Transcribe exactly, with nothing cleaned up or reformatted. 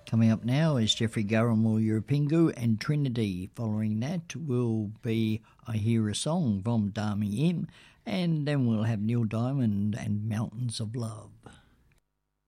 Coming up now is Jeffrey Gurramore, Europingu, and Trinity. Following that will be I Hear a Song from Dami M, and then we'll have Neil Diamond and Mountains of Love.